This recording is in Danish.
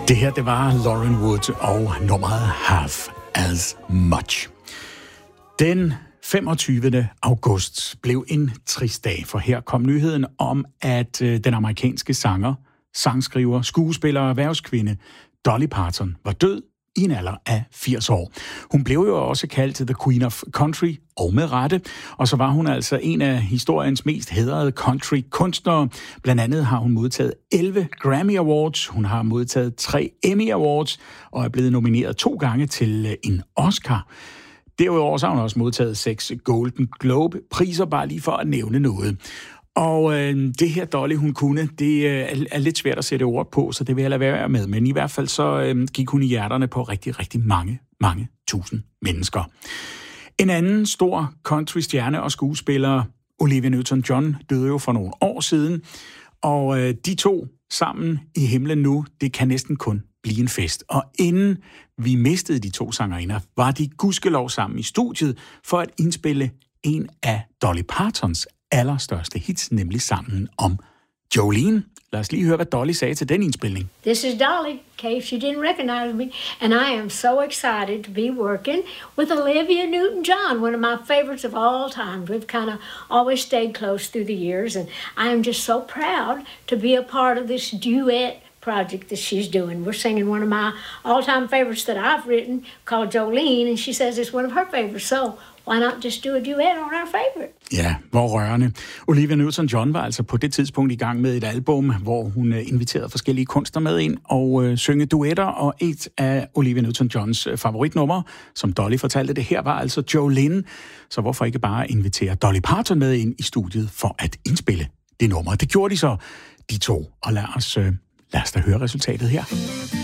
Det her, det var Lauren Wood og nummeret Half As Much. Den 25. august blev en trist dag, for her kom nyheden om, at den amerikanske sanger, sangskriver, skuespiller og erhvervskvinde Dolly Parton var død i en alder af 80 år. Hun blev jo også kaldt The Queen of Country, og med rette, og så var hun altså en af historiens mest hædrede country-kunstnere. Blandt andet har hun modtaget 11 Grammy Awards, hun har modtaget 3 Emmy Awards, og er blevet nomineret 2 gange til en Oscar. Derudover så har hun også modtaget 6 Golden Globe-priser, bare lige for at nævne noget. Og det her Dolly, hun kunne, det er lidt svært at sætte ord på, så det vil jeg lade være med. Men i hvert fald så gik hun i hjerterne på rigtig, rigtig mange tusind mennesker. En anden stor country-stjerne og skuespiller, Olivia Newton-John, døde jo for nogle år siden. Og de to sammen i himlen nu, det kan næsten kun blive en fest. Og inden vi mistede de to sangerinder, var de gudskelov sammen i studiet for at indspille en af Dolly Partons allerstørste hits, nemlig sangen om Jolene. Lad os lige høre, hvad Dolly sagde til den indspilning. This is Dolly, in case you didn't recognize me, and I am so excited to be working with Olivia Newton-John, one of my favorites of all time. We've kind of always stayed close through the years, and I am just so proud to be a part of this duet project that she's doing. We're singing one of my all-time favorites that I've written called Jolene, and she says it's one of her favorites, so why not just do a duet on our favorite? Ja, hvor rørende. Olivia Newton-John var altså på det tidspunkt i gang med et album, hvor hun inviterede forskellige kunstnere med ind og synge duetter, og et af Olivia Newton-Johns favoritnumre, som Dolly fortalte det her, var altså Jolene. Så hvorfor ikke bare invitere Dolly Parton med ind i studiet for at indspille det nummer? Det gjorde de så, de to, og lad os da høre resultatet her.